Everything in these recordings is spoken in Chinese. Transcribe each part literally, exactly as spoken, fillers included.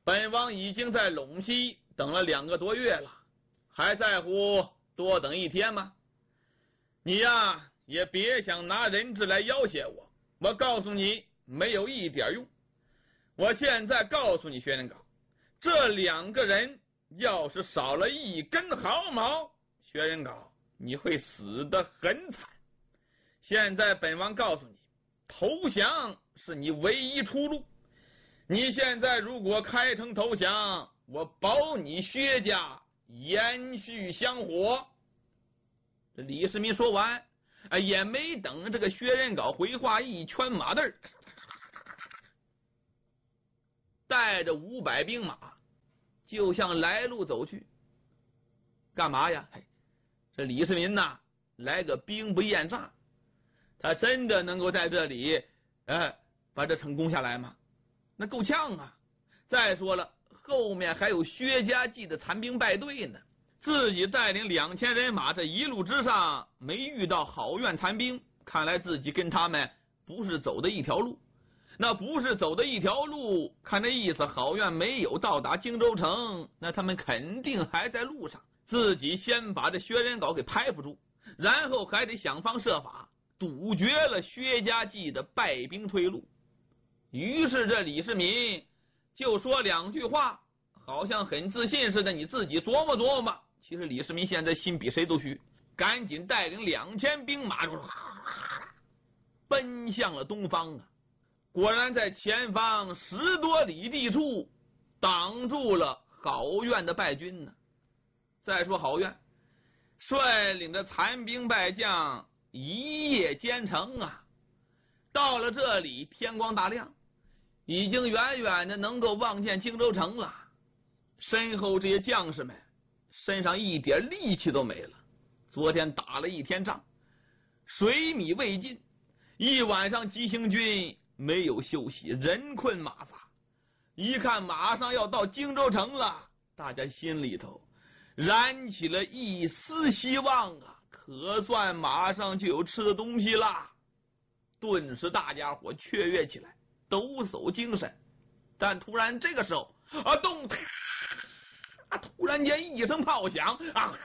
本王已经在陇西等了两个多月了，还在乎多等一天吗？你呀，也别想拿人质来要挟我，我告诉你，没有一点用。我现在告诉你，薛仁镐，这两个人要是少了一根毫毛，薛仁镐，你会死得很惨。现在本王告诉你，投降是你唯一出路。你现在如果开城投降，我保你薛家延续香火。这李世民说完，也没等这个薛仁镐回话，一圈马凳，带着五百兵马就向来路走去。干嘛呀？这李世民呐，来个兵不厌诈，他真的能够在这里呃把这城攻下来吗？那够呛啊！再说了，后面还有薛家记的残兵败队呢，自己带领两千人马，这一路之上没遇到好院残兵，看来自己跟他们不是走的一条路。那不是走的一条路，看这意思，好院没有到达荆州城，那他们肯定还在路上。自己先把这薛仁镐给拍不住，然后还得想方设法堵绝了薛家记的败兵退路。于是这李世民就说两句话，好像很自信似的，你自己琢磨琢磨。其实李世民现在心比谁都虚，赶紧带领两千兵马奔向了东方啊！果然在前方十多里地处挡住了郝院的败军呢。再说郝院率领着残兵败将一夜兼程啊，到了这里天光大亮，已经远远的能够望见荆州城了。身后这些将士们身上一点力气都没了，昨天打了一天仗，水米未进，一晚上急行军没有休息，人困马乏。一看马上要到荆州城了，大家心里头燃起了一丝希望啊，可算马上就有吃的东西啦。顿时大家伙雀跃起来，抖擞精神。但突然这个时候啊，咚！啊！突然间一声炮响啊！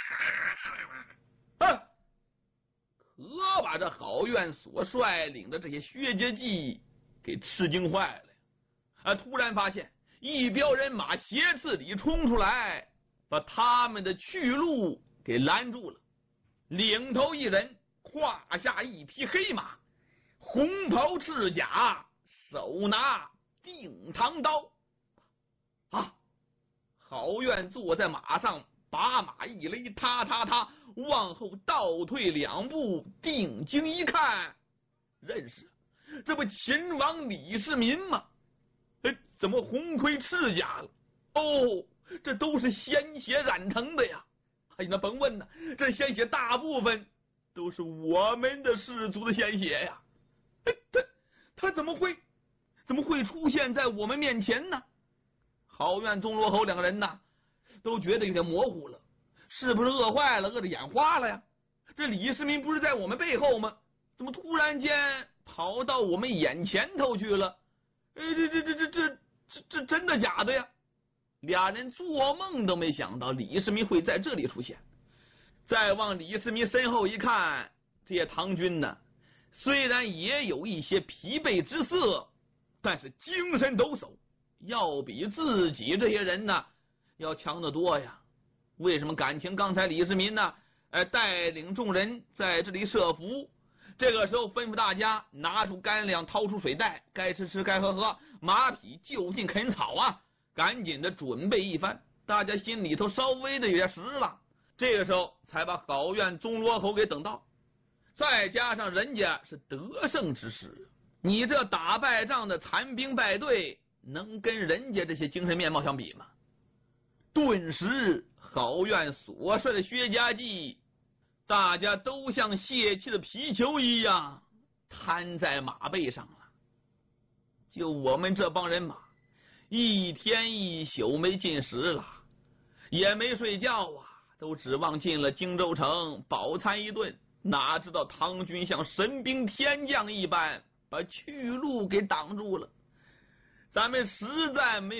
啊！可把这郝院所率领的这些薛家记给吃惊坏了啊！突然发现一彪人马斜刺里冲出来，把他们的去路给拦住了。领头一人胯下一匹黑马，红袍赤甲，手拿定唐刀啊！郝院坐在马上，把马一勒，踏踏踏往后倒退两步，定睛一看，认识这不秦王李世民吗？哎，怎么红盔赤甲了？哦，这都是鲜血染成的呀！哎，那甭问呢，这鲜血大部分都是我们的士卒的鲜血呀！哎，他他怎么会怎么会出现在我们面前呢？郝院、钟罗侯两个人呢，都觉得有点模糊了，是不是饿坏了，饿得眼花了呀？这李世民不是在我们背后吗？怎么突然间跑到我们眼前头去了？哎，这这这这这这这真的假的呀？俩人做梦都没想到李世民会在这里出现。再往李世民身后一看，这些唐军呢，虽然也有一些疲惫之色，但是精神抖擞，要比自己这些人呢要强得多呀。为什么感情刚才李世民呢呃，带领众人在这里设伏，这个时候吩咐大家拿出干粮，掏出水袋，该吃吃该喝喝，马匹就近啃草啊，赶紧的准备一番，大家心里头稍微的有点实了。这个时候才把郝院、钟罗侯给等到，再加上人家是得胜之时，你这打败仗的残兵败队能跟人家这些精神面貌相比吗？顿时郝院所率的薛家记，大家都像泄气的皮球一样瘫在马背上了。就我们这帮人马，一天一宿没进食了，也没睡觉啊，都指望进了荆州城饱餐一顿，哪知道唐军像神兵天将一般把去路给挡住了，咱们实在没